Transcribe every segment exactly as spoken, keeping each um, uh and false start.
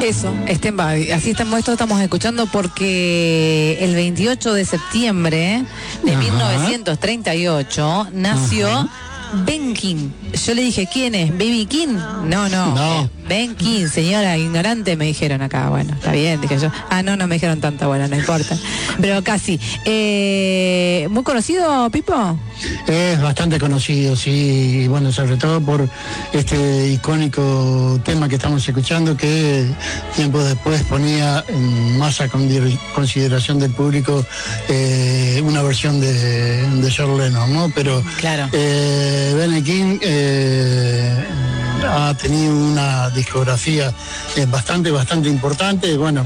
Eso, Stand By. Así estamos, esto estamos escuchando porque el veintiocho de septiembre de Ajá. mil novecientos treinta y ocho nació Ajá. Ben King. Yo le dije, ¿quién es? ¿Baby King? No, no. no. Ben King, señora ignorante, me dijeron acá. Bueno, está bien, dije yo. Ah, no, no me dijeron tanto, bueno, no importa. Pero casi. Eh, ¿Muy conocido, Pipo? Es bastante conocido, sí. Y bueno, sobre todo por este icónico tema que estamos escuchando, que tiempo después ponía en más a consideración del público eh, una versión de, de John Lennon, ¿no? Pero claro. eh, Ben King eh, ha tenido una discografía eh, bastante, bastante importante. Bueno,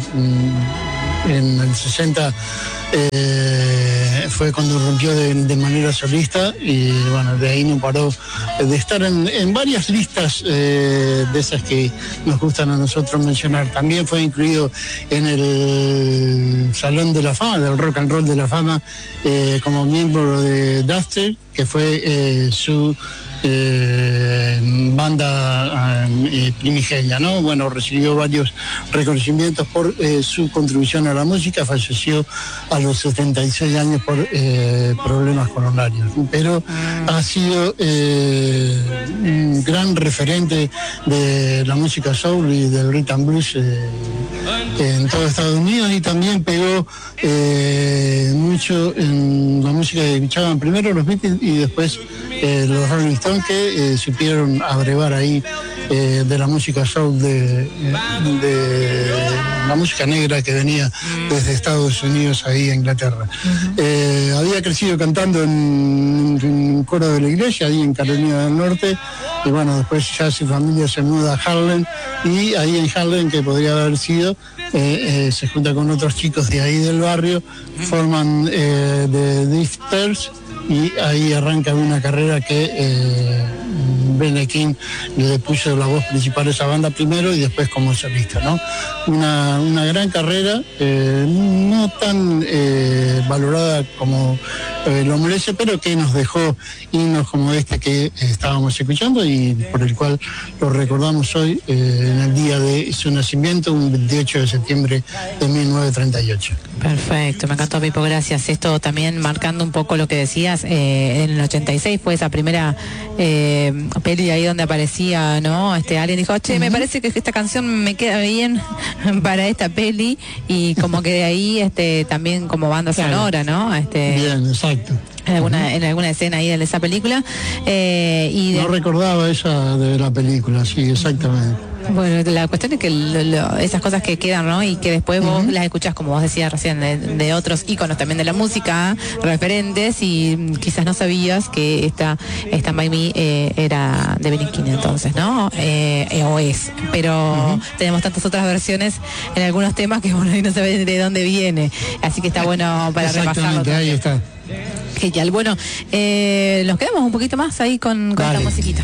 en el sesenta eh, fue cuando rompió de, de manera solista y bueno, de ahí no paró de estar en, en varias listas eh, de esas que nos gustan a nosotros mencionar. También fue incluido en el Salón de la Fama, del Rock and Roll de la Fama, eh, como miembro de Duster, que fue eh, su Eh, banda eh, primigenia, ¿no? Bueno, recibió varios reconocimientos por eh, su contribución a la música. Falleció a los setenta y seis años por eh, problemas coronarios, pero ha sido eh, un gran referente de la música soul y del rhythm and blues eh, en todo Estados Unidos, y también pegó eh, mucho en la música que escuchaban primero los Beatles y después eh, los Rolling Stones, que eh, supieron abrevar ahí eh, de la música soul, de, de la música negra que venía desde Estados Unidos ahí a Inglaterra. Uh-huh. Eh, había crecido cantando en, en un coro de la iglesia ahí en Carolina del Norte, y bueno, después ya su familia se muda a Harlem, y ahí en Harlem, que podría haber sido, eh, eh, se junta con otros chicos de ahí del barrio, forman eh, The Drifters, y ahí arranca una carrera que eh, Ben King le puso la voz principal a esa banda primero y después como solista, ¿no? Una, una gran carrera, eh, no tan eh, valorada como eh, lo merece, pero que nos dejó himnos como este que estábamos escuchando y por el cual lo recordamos hoy eh, en el día de su nacimiento, un veintiocho de septiembre de mil novecientos treinta y ocho. Perfecto, me encantó, Pipo, gracias. Esto también marcando un poco lo que decías, eh, en el ochenta y seis fue esa primera eh, peli ahí donde aparecía, ¿no? Este, alguien dijo, che, uh-huh. me parece que esta canción me queda bien para esta peli, y como que de ahí este, también como banda claro. sonora, ¿no? Este, bien, exacto. En alguna, uh-huh. en alguna escena ahí de esa película. Eh, y de... No recordaba esa de la película, sí, exactamente. Bueno, la cuestión es que lo, lo, esas cosas que quedan, ¿no? Y que después vos uh-huh. las escuchás, como vos decías recién, de, de otros íconos también de la música, referentes, y quizás no sabías que esta Stand By Me eh, era de Ben King entonces, ¿no? Eh, eh, o es. Pero uh-huh. tenemos tantas otras versiones en algunos temas que uno no sabe de dónde viene. Así que está bueno para repasarlo. Ahí está. Genial. Bueno, eh, nos quedamos un poquito más ahí con, con esta musiquita.